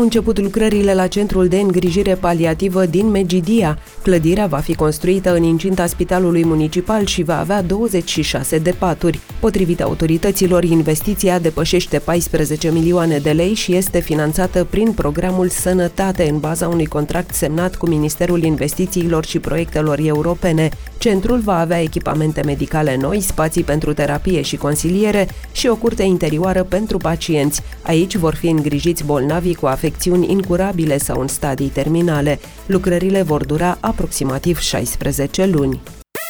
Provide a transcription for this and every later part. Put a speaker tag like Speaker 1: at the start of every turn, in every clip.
Speaker 1: început lucrările la Centrul de Îngrijire Paliativă din Megidia. Clădirea va fi construită în incinta Spitalului Municipal și va avea 26 de paturi. Potrivit autorităților, investiția depășește 14 milioane de lei și este finanțată prin programul Sănătate în baza unui contract semnat cu Ministerul Investițiilor și Proiectelor Europene. Centrul va avea echipamente medicale noi, spații pentru terapie și consiliere și o curte interioară pentru pacienți. Aici vor fi îngrijiți bolnavii cu afecțiuni incurabile sau în stadii terminale. Lucrările vor dura aproximativ 16 luni.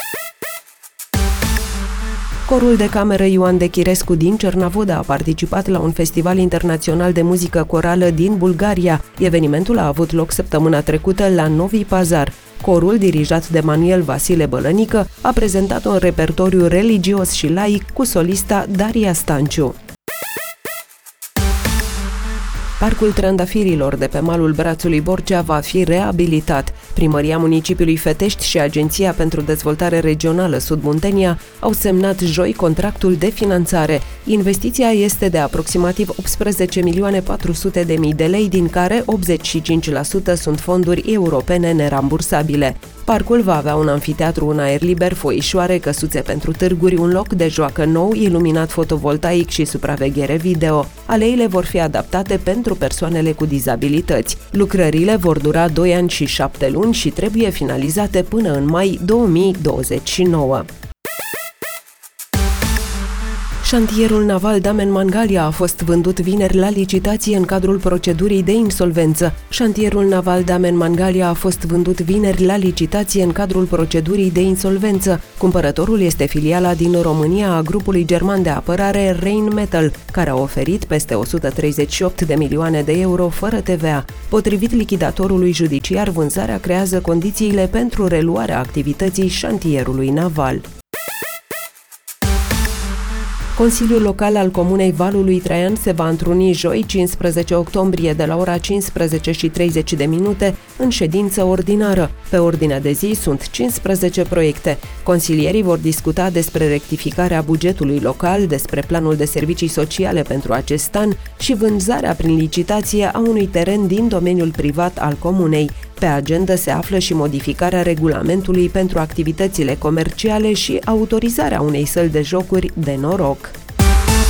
Speaker 1: Corul de cameră Ioan Dechirescu din Cernavodă a participat la un festival internațional de muzică corală din Bulgaria. Evenimentul a avut loc săptămâna trecută la Novi Pazar. Corul, dirijat de Manuel Vasile Bălănică, a prezentat un repertoriu religios și laic cu solista Daria Stanciu. Parcul Trandafirilor de pe malul Brațului Borcea va fi reabilitat. Primăria municipiului Fetești și Agenția pentru Dezvoltare Regională Sud-Muntenia au semnat joi contractul de finanțare. Investiția este de aproximativ 18.400.000 de lei, din care 85% sunt fonduri europene nerambursabile. Parcul va avea un anfiteatru în aer liber, foișoare, căsuțe pentru târguri, un loc de joacă nou, iluminat fotovoltaic și supraveghere video. Aleile vor fi adaptate pentru persoanele cu dizabilități. Lucrările vor dura 2 ani și 7 luni și trebuie finalizate până în mai 2029. Șantierul naval Damen Mangalia a fost vândut vineri la licitație în cadrul procedurii de insolvență. Șantierul naval Damen Mangalia a fost vândut vineri la licitație în cadrul procedurii de insolvență. Cumpărătorul este filiala din România a grupului german de apărare Rheinmetall, care a oferit peste 138 de milioane de euro fără TVA. Potrivit lichidatorului judiciar, vânzarea creează condițiile pentru reluarea activității șantierului naval. Consiliul Local al Comunei Valului Traian se va întruni joi, 15 octombrie, de la ora 15:30 în ședință ordinară. Pe ordinea de zi sunt 15 proiecte. Consilierii vor discuta despre rectificarea bugetului local, despre planul de servicii sociale pentru acest an și vânzarea prin licitație a unui teren din domeniul privat al comunei. Pe agendă se află și modificarea regulamentului pentru activitățile comerciale și autorizarea unei săli de jocuri de noroc.